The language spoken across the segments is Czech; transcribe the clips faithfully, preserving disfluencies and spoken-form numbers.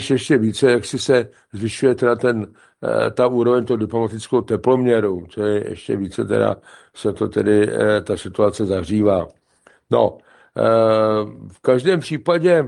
ještě více, jak si se zvyšuje teda ten, ta úroveň toho diplomatického teploměru, co je ještě více teda se to tedy ta situace zahřívá. No, v každém případě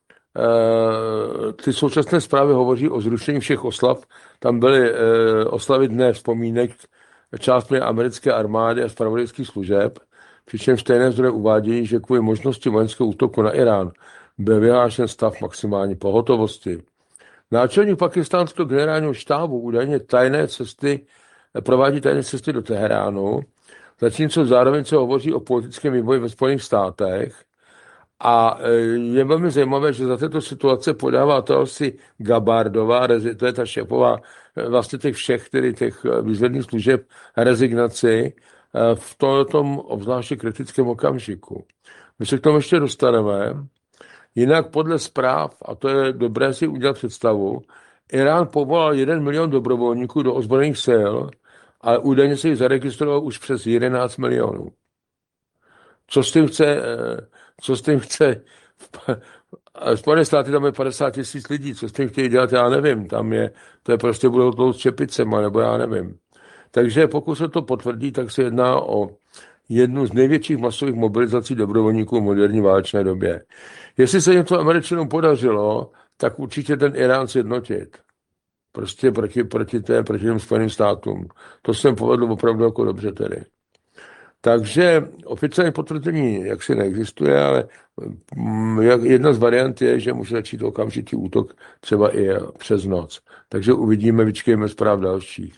ty současné zprávy hovoří o zrušení všech oslav. Tam byly oslavy dne vzpomínek částmi americké armády a zpravodajských služeb, přičemž stejné zdroje uvádějí, že kvůli možnosti vojenského útoku na Irán byl vyhlášen stav maximální pohotovosti. Náčelník pakistánského generálního štábu údajně tajné cesty, provádí tajné cesty do Teheránu, zatímco zároveň se hovoří o politickém vývoji ve Spojených státech. A je velmi zajímavé, že za této situace podává to asi Gabardová, to je ta šéfová vlastně těch všech, tedy těch výzvedných služeb, rezignaci v tom obzvláště kritickém okamžiku. My se k tomu ještě dostaneme. Jinak podle zpráv, a to je dobré si udělat představu, Irán povolal jeden milion dobrovolníků do ozbrojených sil, ale údajně se jich zaregistroval už přes jedenáct milionů. Co s tím chce, co s tím chce, Spojené státy tam je padesát tisíc lidí, co s tím chtějí dělat, já nevím, tam je, to je prostě budou tlout s čepicema, nebo já nevím. Takže pokud se to potvrdí, tak se jedná o jednu z největších masových mobilizací dobrovolníků v moderní válečné době. Jestli se něco Američanům podařilo, tak určitě ten Irán sjednotit. Prostě proti, proti, té, proti těm Spojeným státům. To se jim povedlo opravdu jako dobře tedy. Takže oficiální potvrzení jaksi neexistuje, ale jedna z variant je, že může začít okamžitý útok třeba i přes noc. Takže uvidíme, vyčkejme zpráv dalších.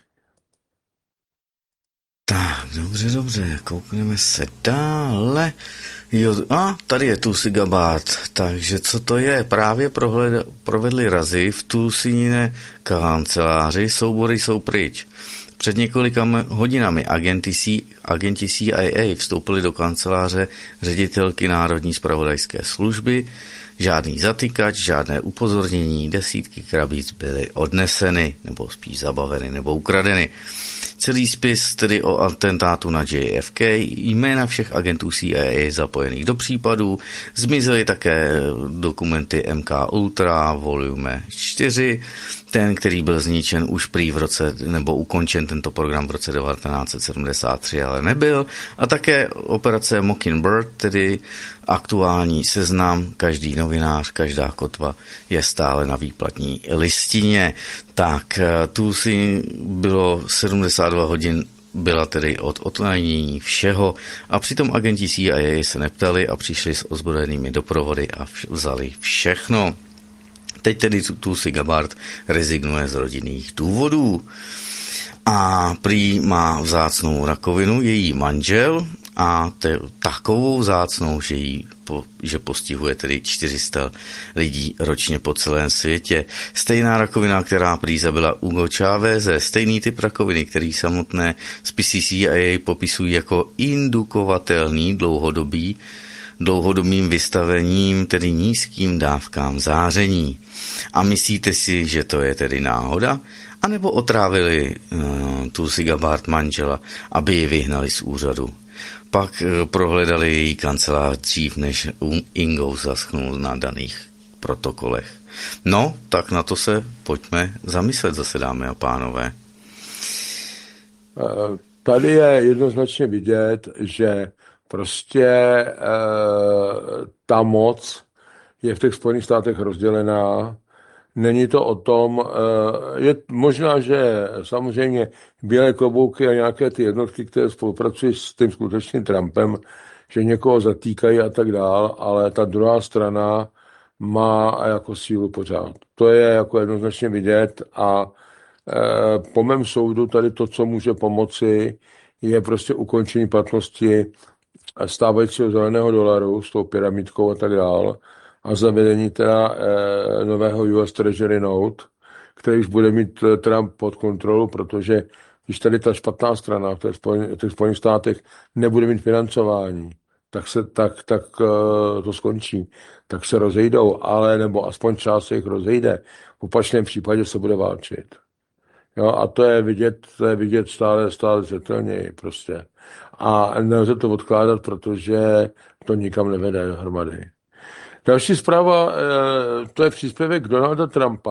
Tak, dobře, dobře, koukneme se dále. Jo, a tady je Tulsi Gabbard, takže co to je? Právě prohled, provedli razy v Tulsiné kanceláři, soubory jsou pryč. Před několika hodinami agenti, C, agenti C I A vstoupili do kanceláře ředitelky Národní zpravodajské služby. Žádný zatykač, žádné upozornění, desítky krabíc byly odneseny, nebo spíš zabaveny, nebo ukradeny. Celý spis tedy o atentátu na J F K, jména všech agentů C I A zapojených do případu, zmizely také dokumenty M K Ultra, volume čtyři, ten, který byl zničen už prý v roce, nebo ukončen tento program v roce devatenáct set sedmdesát tři, ale nebyl, a také operace Mockingbird, tedy aktuální seznam, každý novinář, každá kotva je stále na výplatní listině. Tak tu si bylo sedmdesát dva hodin, byla tedy od odtajnění všeho a přitom agenti C I A se neptali a přišli s ozbrojenými doprovody a vzali všechno. Teď tedy Tulsi Gabbard rezignuje z rodinných důvodů. A prý má vzácnou rakovinu její manžel a te, takovou vzácnou, že, jí po, že postihuje tedy čtyři sta lidí ročně po celém světě. Stejná rakovina, která prý zabila Hugo Cháveze, stejný typ rakoviny, který samotné spisy C I A popisují jako indukovatelný dlouhodobý, dlouhodobým vystavením, tedy nízkým dávkám záření. A myslíte si, že to je tedy náhoda? A nebo otrávili uh, Tulsi Gabbard manžela, aby ji vyhnali z úřadu. Pak uh, prohledali její kancelář dřív, než um, Ingo zaschnul na daných protokolech. No, tak na to se pojďme zamyslet zase, dámy a pánové. Tady je jednoznačně vidět, že prostě uh, ta moc je v těch Spojených státech rozdělená. Není to o tom, je možná, že samozřejmě bílé klobouky a nějaké ty jednotky, které spolupracují s tím skutečným Trumpem, že někoho zatýkají a tak dál, ale ta druhá strana má jako sílu pořád. To je jako jednoznačně vidět a po mém soudu tady to, co může pomoci, je prostě ukončení platnosti stávajícího zeleného dolaru s tou pyramidkou a tak dál, a zavedení teda e, nového U S Treasury Note, který už bude mít Trump pod kontrolu, protože když tady ta špatná strana v těch, Spojen, těch Spojených státech nebude mít financování, tak, se, tak, tak e, to skončí. Tak se rozejdou, ale nebo aspoň část se jich rozejde. V opačném případě se bude válčit. Jo, a to je vidět, to je vidět stále, stále zřetelněji prostě. A nelze to odkládat, protože to nikam nevede dohromady. Další zpráva, to je příspěvek Donalda Trumpa.